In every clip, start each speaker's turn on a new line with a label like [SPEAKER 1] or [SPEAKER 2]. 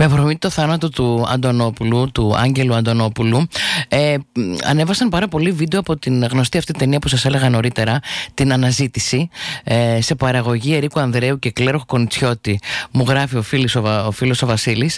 [SPEAKER 1] Με αφορμή το θάνατο του Αντωνόπουλου, του Άγγελου Αντωνόπουλου, ανέβασαν πάρα πολύ βίντεο από την γνωστή αυτή ταινία που σας έλεγα νωρίτερα, την Αναζήτηση, σε παραγωγή Ερίκου Ανδρέου και Κλέρο Κονιτσιώτη. Μου γράφει ο φίλος ο Βασίλης.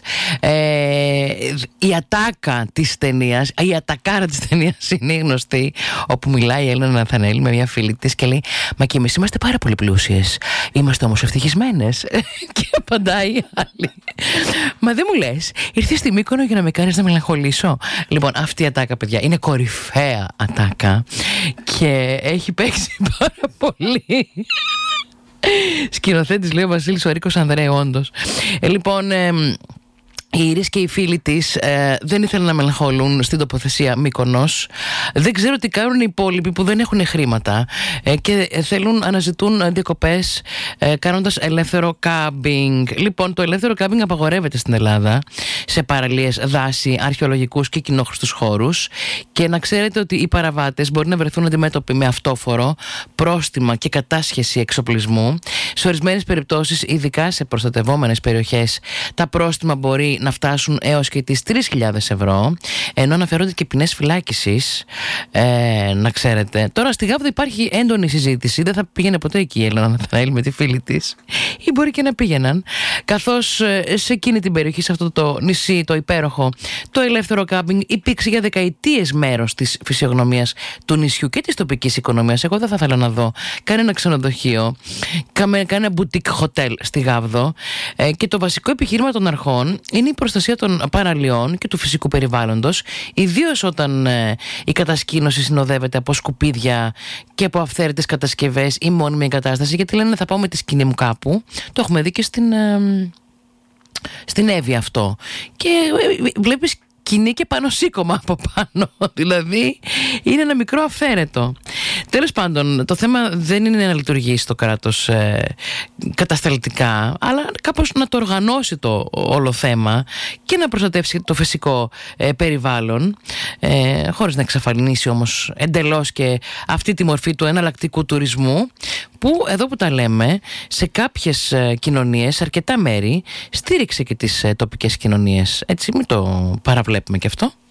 [SPEAKER 1] Η ατάκα της ταινίας, η ατακάρα της ταινίας είναι γνωστή, όπου μιλάει η Έλληνα Ναθαναήλ με μια φίλη της και λέει: «Μα και εμείς είμαστε πάρα πολύ πλούσιες. Είμαστε όμως ευτυχισμένες». Και απαντάει η άλλη: «Μα δεν μου λες, ήρθες στη Μύκονο για να με κάνεις να μελαγχολήσω». Λοιπόν, αυτή η ατάκα, παιδιά, είναι κορυφαία ατάκα και έχει παίξει πάρα πολύ. Σκηνοθέτης, λέει ο Βασίλης ο Ερίκος Ανδρέου, όντως. Λοιπόν, η Ήρης και οι φίλοι της δεν ήθελαν να μελαγχολούν στην τοποθεσία Μύκονος. Δεν ξέρω τι κάνουν οι υπόλοιποι που δεν έχουν χρήματα και αναζητούν διακοπές κάνοντας ελεύθερο κάμπινγκ. Λοιπόν, το ελεύθερο κάμπινγκ απαγορεύεται στην Ελλάδα σε παραλίες, δάση, αρχαιολογικούς και κοινόχρηστους χώρους. Και να ξέρετε ότι οι παραβάτες μπορεί να βρεθούν αντιμέτωποι με αυτόφορο, πρόστιμα και κατάσχεση εξοπλισμού. Σε ορισμένες περιπτώσεις, ειδικά σε προστατευόμενες περιοχές, τα πρόστιμα μπορεί να φτάσουν έως και τις 3.000 ευρώ, ενώ αναφέρονται και ποινές φυλάκισης, να ξέρετε. Τώρα στη Γάβδο υπάρχει έντονη συζήτηση, δεν θα πήγαινε ποτέ εκεί η Έλληνα Ναθαναήλ με τη φίλη της, ή μπορεί και να πήγαιναν, καθώς σε εκείνη την περιοχή, σε αυτό το νησί το υπέροχο, το ελεύθερο κάμπινγκ υπήρξε για δεκαετίες μέρος της φυσιογνωμίας του νησιού και της τοπικής οικονομίας. Εγώ δεν θα ήθελα να δω κανένα ξενοδοχείο, κανένα boutique hotel στη Γάβδο, και το βασικό επιχείρημα των αρχών είναι η προστασία των παραλιών και του φυσικού περιβάλλοντος, ιδίως όταν η κατασκήνωση συνοδεύεται από σκουπίδια και από αυθαίρετες κατασκευές ή μόνιμη εγκατάσταση, γιατί λένε θα πάω με τη σκηνή μου κάπου. Το έχουμε δει και στην Εύη αυτό. Και βλέπεις σκηνή και πάνω σήκωμα από πάνω. Δηλαδή είναι ένα μικρό αυθαίρετο. Τέλος πάντων, το θέμα δεν είναι να λειτουργήσει το κράτος κατασταλτικά, αλλά κάπως να το οργανώσει το όλο θέμα και να προστατεύσει το φυσικό περιβάλλον, χωρίς να εξαφανίσει όμως εντελώς και αυτή τη μορφή του εναλλακτικού τουρισμού, που εδώ που τα λέμε, σε κάποιες κοινωνίες, σε αρκετά μέρη, στήριξε και τις τοπικές κοινωνίες. Έτσι, μην το παραβλέπουμε και αυτό.